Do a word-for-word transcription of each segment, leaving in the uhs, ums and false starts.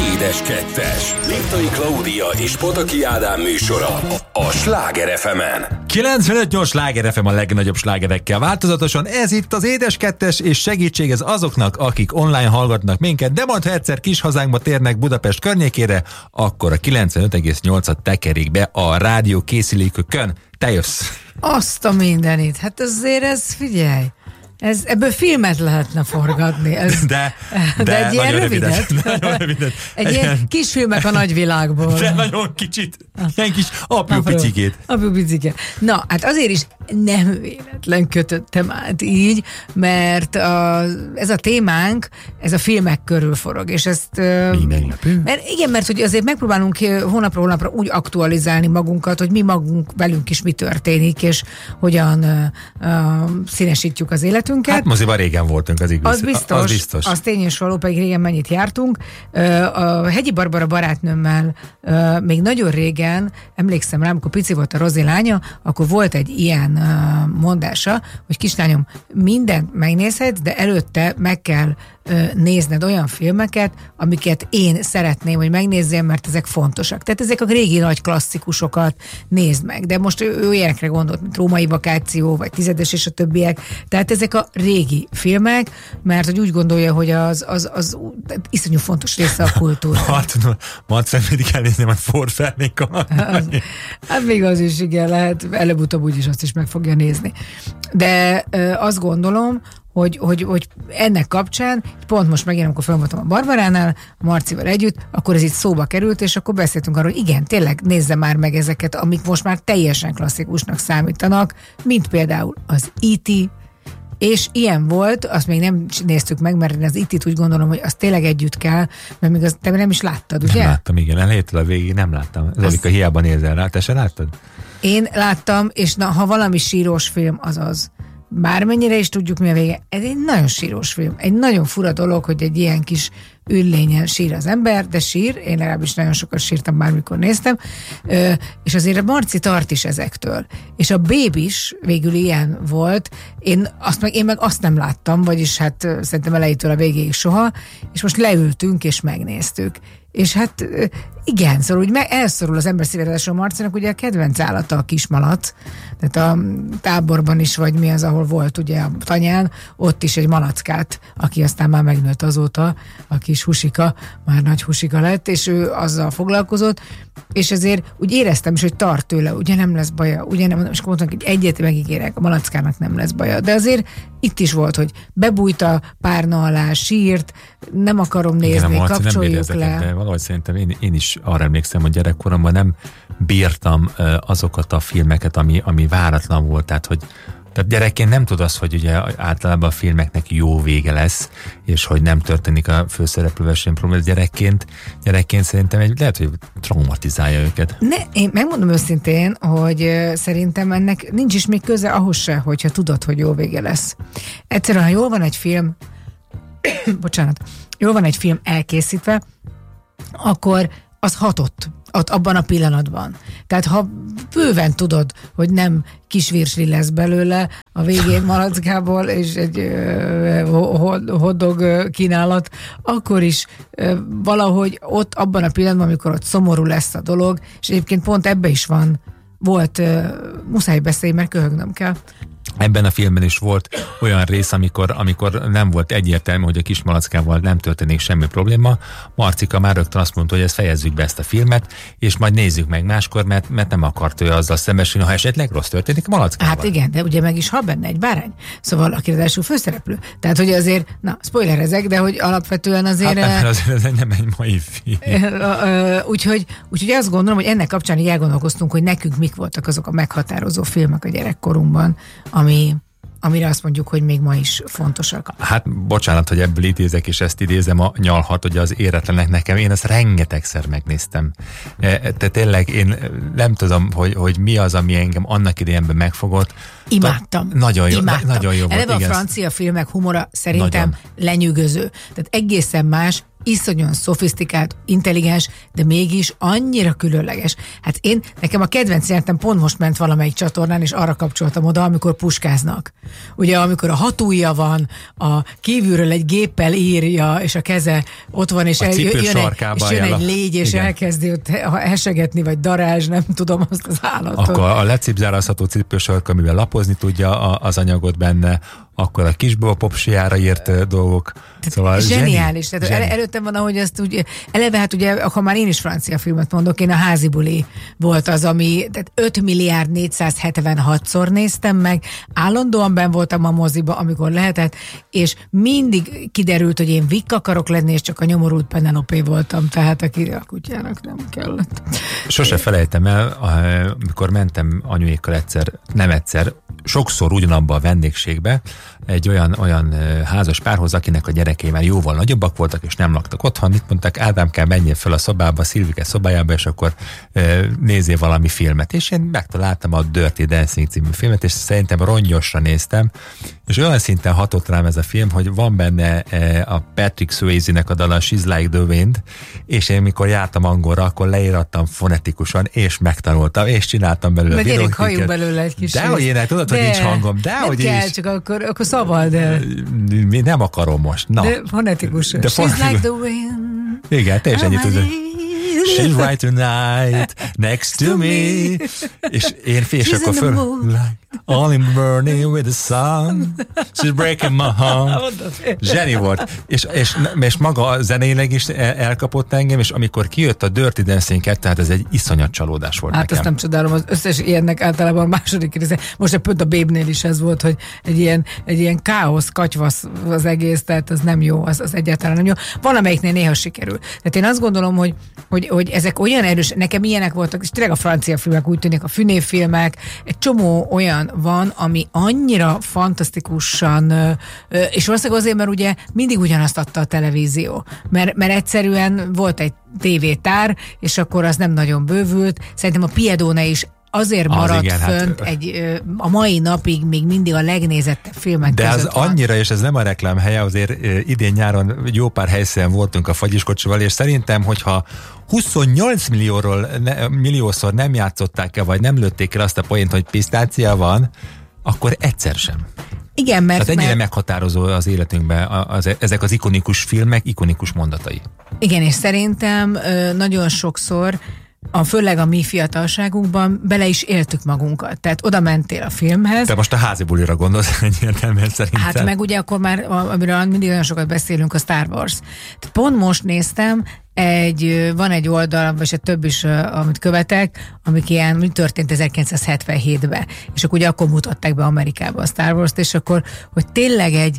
Édes Kettes. Liptai Klaudia és Pataki Ádám műsora a Sláger ef emen. kilencvenöt nyolc Sláger ef em a legnagyobb slágerekkel változatosan. Ez itt az Édes Kettes, és segítség ez azoknak, akik online hallgatnak minket, de majd ha egyszer kis hazánkba térnek Budapest környékére, akkor a kilencvenöt egész nyolcat tekerik be a rádió készülékükön. Te jössz! Azt a mindenit. Hát azért ez, figyelj, ez, ebből filmet lehetne forgatni. Ez, de, de, de egy ilyen rövidet. Nagyon rövidet. Egy ilyen kis filmek a nagyvilágból. De nagyon kicsit. Ilyen kis apjú picikét. Apjú picikét. Na, hát azért is nem véletlen kötöttem át így, mert a, ez a témánk, ez a filmek körül forog, és ezt... Minden mert igen, mert hogy azért megpróbálunk hónapra hónapra úgy aktualizálni magunkat, hogy mi magunk velünk is mi történik, és hogyan uh, uh, színesítjük az életünket. Hát moziban régen voltunk, az igaz. Az biztos, az biztos. Az tény és való, pedig régen mennyit jártunk. A Hegyi Barbara barátnőmmel még nagyon régen, emlékszem rá, amikor pici volt a Rozi lánya, akkor volt egy ilyen mondása, hogy kislányom, mindent megnézhetsz, de előtte meg kell nézned olyan filmeket, amiket én szeretném, hogy megnézzél, mert ezek fontosak. Tehát ezek a régi nagy klasszikusokat nézd meg. De most ő, ő ilyenekre gondolt, mint Római vakáció, vagy Tizedes és a többiek. Tehát ezek a régi filmek, mert hogy úgy gondolja, hogy az, az, az, az iszonyú fontos része a kultúrának. Hát, Marcel, mindig kell nézni, majd Ford felnékkal. Hát még az is, igen, lehet, előbb-utóbb úgyis azt is meg fogja nézni. De ö, azt gondolom, Hogy, hogy, hogy ennek kapcsán, pont most megint, amikor fel voltam a Barbaránál, a Marcival együtt, akkor ez itt szóba került, és akkor beszéltünk arról, hogy igen, tényleg nézze már meg ezeket, amik most már teljesen klasszikusnak számítanak, mint például az í té, és ilyen volt, azt még nem néztük meg, mert én az í té-t úgy gondolom, hogy az tényleg együtt kell, mert még az, te nem is láttad, ugye? Nem láttam, igen, elejétől a végig nem láttam. Ez azt... a hiába nézel rá, te se láttad? Én láttam, és na, ha valami sírós film, az az. Bármennyire is tudjuk, mi a vége. Ez egy nagyon sírós film. Egy nagyon fura dolog, hogy egy ilyen kis üllényen sír az ember, de sír, én legalábbis nagyon sokat sírtam, bármikor néztem, Ö, és azért a Marci tart is ezektől. És a Baby is végül ilyen volt, én, azt meg, én meg azt nem láttam, vagyis hát szerintem elejétől a végéig soha, és most leültünk és megnéztük. És hát igen, szóval úgy meg elszorul az ember szívedásról. Marcinak ugye a kedvenc állata a kismalac, tehát a táborban is, vagy mi az, ahol volt ugye a tanyán, ott is egy malackát, aki aztán már megnőtt azóta, a kis husika, már nagy husika lett, és ő azzal foglalkozott, és ezért úgy éreztem is, hogy tart tőle, ugye nem lesz baja, ugye nem, és mondtam, hogy egyet megígérek, a malackának nem lesz baja, de azért itt is volt, hogy bebújt a párna alá, sírt, nem akarom nézni, igen, kapcsoljuk le. De valahogy szerintem én, én is arra emlékszem, hogy gyerekkoromban nem bírtam uh, azokat a filmeket, ami, ami váratlan volt, tehát hogy tehát gyerekként nem tud azt, hogy ugye általában a filmeknek jó vége lesz, és hogy nem történik a főszereplővel sem probléma. Gyerekként, gyerekként szerintem egy, lehet, hogy traumatizálja őket. Ne, én megmondom őszintén, hogy uh, szerintem ennek nincs is még köze ahhoz se, hogyha tudod, hogy jó vége lesz. Egyszerűen, ha jól van egy film, bocsánat, jól van egy film elkészítve, akkor az hatott ott abban a pillanatban. Tehát ha bőven tudod, hogy nem kisvirsli lesz belőle a végén malackából, és egy uh, hotdog kínálat, akkor is uh, valahogy ott abban a pillanatban, amikor ott szomorú lesz a dolog, és egyébként pont ebbe is van, volt uh, muszáj beszélni, mert köhögnöm kell. Ebben a filmben is volt olyan rész, amikor, amikor nem volt egyértelmű, hogy a kis malackával nem történik semmi probléma. Marcika már rögtön azt mondta, hogy ezt fejezzük be ezt a filmet, és majd nézzük meg máskor, mert, mert nem akart ő azzal szembesülni, ha esetleg rossz történik a malackával. Hát igen, de ugye meg is hal benne egy bárány. Szóval aki ráadásul főszereplő. Tehát, hogy azért, na, spoilerezek, de hogy alapvetően azért... Hát nem, azért ez nem egy mai film. Úgyhogy, úgyhogy azt gondolom, hogy ennek kapcsán így elgondolkoztunk, hogy nekünk mik voltak azok a meghatározó filmek a gyerekkorunkban, ami, amire azt mondjuk, hogy még ma is fontosak. Hát bocsánat, hogy ebből idézek, és ezt idézem a nyalhat, ugye az éretlenek nekem, én ezt rengetegszer megnéztem. Tehát tényleg én nem tudom, hogy, hogy mi az, ami engem annak idejénben megfogott. Imádtam. Ta, nagyon jó, Imádtam. nagyon jó volt. Eleve a francia filmek humora szerintem nagyon lenyűgöző. Tehát egészen más, iszonyan szofisztikált, intelligens, de mégis annyira különleges. Hát én, nekem a kedvenc jelenetem pont most ment valamelyik csatornán, és arra kapcsoltam oda, amikor puskáznak. Ugye, amikor a hatúja van, a kívülről egy géppel írja, és a keze ott van, és, el, jön, egy, és jön egy légy, és igen. elkezdi ott hesegetni, vagy darázs, nem tudom, azt az állatot. Akkor a lecipzárázható cipősarka, amivel lapozni tudja az anyagot benne, akkor a kisből popsiára írt dolgok. Szóval zseniális. Zseni. Tehát el, előttem van, ahogy ezt úgy, eleve hát ugye, akkor már én is francia filmet mondok, én a Házi buli volt az, ami tehát öt milliárd négyszázhetvenhatszor néztem meg, állandóan benn voltam a moziba, amikor lehetett, és mindig kiderült, hogy én Vic akarok lenni, és csak a nyomorult Penelope voltam, tehát aki a kutyának nem kellett. Sose felejtem el, amikor mentem anyuékkal egyszer, nem egyszer, sokszor ugyanabba a vendégségbe, egy olyan, olyan házas párhoz, akinek a gyerekei már jóval nagyobbak voltak, és nem laktak otthon. Mit mondták? Ádámkám, menjél fel a szobába, Szilvike szobájába, és akkor e, nézzél valami filmet. És én megtaláltam a Dirty Dancing című filmet, és szerintem rongyosra néztem, és olyan szinten hatott rám ez a film, hogy van benne e, a Patrick Swayze-nek a dala She's Like the Wind, és én mikor jártam angolra, akkor leírattam fonetikusan, és megtanultam, és csináltam belőle. De gyerek, halljuk belőle egy kis. De hogy én tudod, hogy nincs hangom. De nem hogy kell, is. csak akkor, akkor szabad el. Mi nem akarom most. Na. De fonetikusan. De She's fonetikus. Like the wind. Igen, te is ennyit tudod. She's right tonight, next to me. És én fés akkor föl. All in burning with the sun. She's breaking my heart. Zseni volt. És, és, és maga zeneileg is elkapott engem, és amikor kijött a Dirty Dancing kettő, tehát ez egy iszonyat csalódás volt hát nekem. azt nem csodálom, az összes ilyennek általában a második része. Most pont a Babe-nél is ez volt, hogy egy ilyen, egy ilyen káosz, katyvasz az egész, tehát az nem jó, az, az egyáltalán nem jó. Valamelyiknél néha sikerül. Tehát én azt gondolom, hogy, hogy, hogy ezek olyan erős, nekem ilyenek voltak, és tényleg a francia filmek úgy tűnik, a Funé filmek, egy csomó olyan van, ami annyira fantasztikusan, és valószínűleg azért, mert ugye mindig ugyanazt adta a televízió. Mert, mert egyszerűen volt egy tévétár, és akkor az nem nagyon bővült. Szerintem a Piedone is azért maradt igen, fönt hát, egy, a mai napig még mindig a legnézettebb filmek de között az van. Annyira, és ez nem a reklám helye, azért idén nyáron jó pár helyszínen voltunk a Fagyiskocsival, és szerintem, hogyha huszonnyolc millióról, ne, milliószor nem játszották el, vagy nem lőtték el azt a poént, hogy pisztácia van, akkor egyszer sem. Igen, mert... Tehát ennyire mert... meghatározó az életünkben az, ezek az ikonikus filmek, ikonikus mondatai. Igen, és szerintem nagyon sokszor a, főleg a mi fiatalságunkban bele is éltük magunkat. Tehát oda mentél a filmhez. Te most a Házi bulira gondolsz, egyértelműen szerintem. Hát meg ugye akkor már, amiről mindig nagyon sokat beszélünk, a Star Wars. Pont most néztem, egy, van egy oldal, vagy több is, amit követek, amik ilyen, mi történt ezerkilencszázhetvenhétben, és akkor ugye akkor mutatták be Amerikába a Star Wars-t, és akkor, hogy tényleg egy,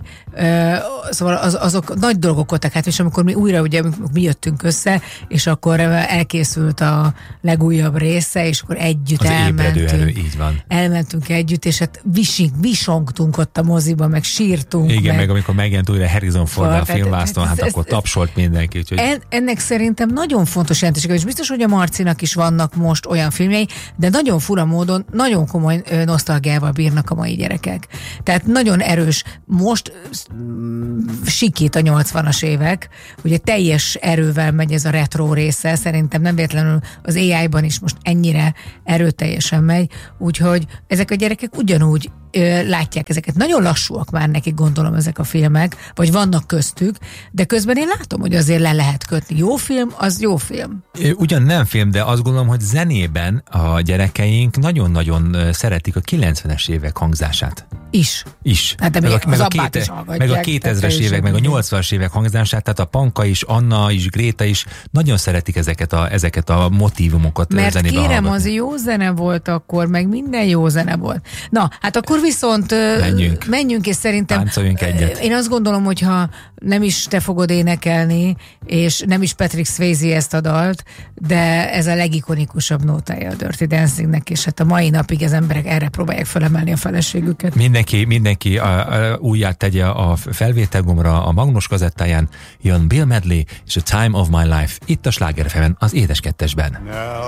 szóval az, azok nagy dolgok voltak, hát és amikor mi újra, ugye mi jöttünk össze, és akkor elkészült a legújabb része, és akkor együtt az elmentünk. Erő, így van. Elmentünk együtt, és hát vising, visongtunk ott a moziba, meg sírtunk. Igen, meg, meg amikor megjelent újra Harrison Ford a filmvászton, hát akkor tapsolt mindenki. Úgyhogy... En, ennek szerintem nagyon fontos jelentőség, és biztos, hogy a Marcinak is vannak most olyan filmjei, de nagyon fura módon, nagyon komoly nosztalgiával bírnak a mai gyerekek. Tehát nagyon erős, most sikít a nyolcvanas évek, ugye teljes erővel megy ez a retro része, szerintem nem véletlenül az á í-ban is most ennyire erőteljesen megy, úgyhogy ezek a gyerekek ugyanúgy látják ezeket. Nagyon lassúak már nekik, gondolom, ezek a filmek, vagy vannak köztük, de közben én látom, hogy azért le lehet kötni. Jó film, az jó film. Ugyan nem film, de azt gondolom, hogy zenében a gyerekeink nagyon-nagyon szeretik a kilencvenes évek hangzását. Is. Is. Hát de meg, még a, meg, a két, meg a kétezres évek, meg a nyolcvanas évek hangzását, tehát a Panka is, Anna is, Gréta is nagyon szeretik ezeket a, ezeket a motívumokat mert zenében kérem, hallgatni. az jó zene volt akkor, meg minden jó zene volt. Na, hát akkor viszont menjünk, menjünk és szerintem táncoljunk egyet. Én azt gondolom, hogyha nem is te fogod énekelni, és nem is Patrick Swayze ezt a dalt, de ez a legikonikusabb nótája a Dirty Dancingnek, és hát a mai napig az emberek erre próbálják felemelni a feleségüket. Mindenki, mindenki a, a, újját tegye a felvételgomra a Magnus kazettáján, jön Bill Medley és a Time of My Life, itt a Sláger ef emen, az Édes Kettesben.